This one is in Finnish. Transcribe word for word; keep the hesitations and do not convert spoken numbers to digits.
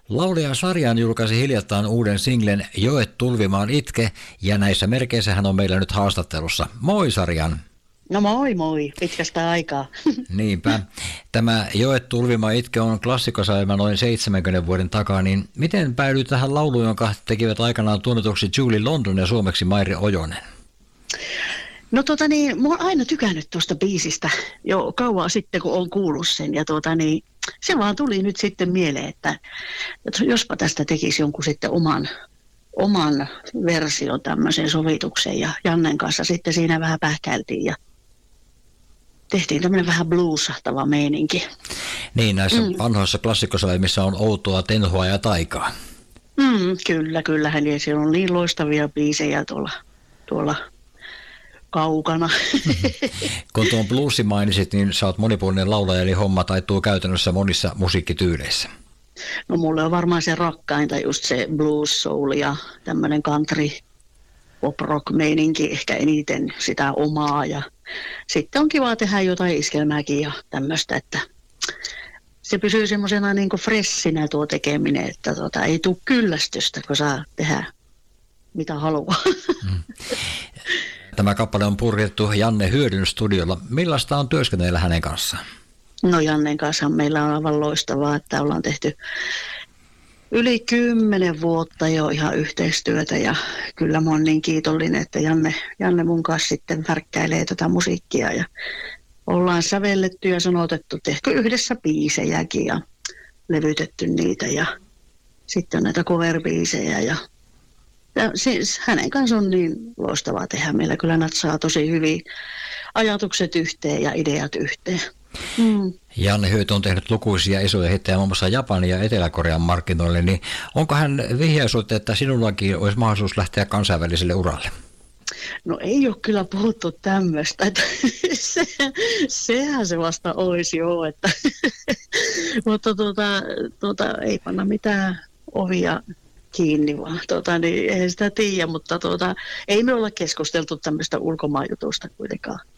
Laulaja Sarjan julkaisi hiljattain uuden singlen Joet tulvimaan itke, ja näissä merkeissä hän on meillä nyt haastattelussa. Moi Sarjan! No moi moi, pitkästä aikaa. Niinpä. Tämä Joet tulvimaan itke on klassikosäilmä noin seitsemänkymmenen vuoden takaa, niin miten päädyit tähän lauluun, jonka tekivät aikanaan tunnetuksi Julie London ja suomeksi Mairi Ojonen? No tota niin, mä oon aina tykännyt tuosta biisistä jo kauan sitten, kun oon kuullut sen. Ja tota niin, se vaan tuli nyt sitten mieleen, että, että jospa tästä tekisi jonkun sitten oman, oman version tämmöisen sovituksen. Ja Jannen kanssa sitten siinä vähän pähkäiltiin ja tehtiin tämmöinen vähän bluesahtava meininki. Niin, näissä mm. vanhoissa klassikkosäilmissä on outoa, tenhoa ja taikaa. Mm, kyllä, kyllähän. Ja siellä on niin loistavia biisejä tuolla, tuolla kaukana. Kun tuon bluesin mainitsit, niin sä oot monipuolinen laulaja, eli homma taittuu käytännössä monissa musiikkityyleissä. No mulle on varmaan se rakkainta just se blues, soul ja tämmöinen country pop rock meininki ehkä eniten sitä omaa. Ja sitten on kiva tehdä jotain iskelmääkin ja tämmöistä, että se pysyy semmoisena niin kuin freshinä tuo tekeminen, että tota, ei tule kyllästystä, kun saa tehdä mitä haluaa. Mm. Tämä kappale on purkittu Janne Hyödyn studiolla. Millaista on työskennellä hänen kanssaan? No Jannen kanssa meillä on aivan loistavaa, että ollaan tehty yli kymmenen vuotta jo ihan yhteistyötä ja kyllä mä oon niin kiitollinen, että Janne, Janne mun kanssa sitten värkkäilee tätä musiikkia ja ollaan sävelletty ja sanotettu, tehty yhdessä biisejäkin ja levytetty niitä ja sitten on näitä cover-biisejä ja Ja siis hänen kanssa on niin loistavaa tehdä. Meillä kyllä natsaa tosi hyvin ajatukset yhteen ja ideat yhteen. Mm. Janne Hyöty on tehnyt lukuisia isoja hittejä muun muassa Japanin ja Etelä-Korean markkinoille, niin onko hän vihjaisuutta, että sinullakin olisi mahdollisuus lähteä kansainväliselle uralle? No ei ole kyllä puhuttu tämmöistä, että se, sehän se vasta olisi jo, että mutta tuota, tuota, ei panna mitään ovia kiinni vaan, tuota, niin ei sitä tiedä, mutta tuota, ei me olla keskusteltu tämmöistä ulkomaanjutusta kuitenkaan.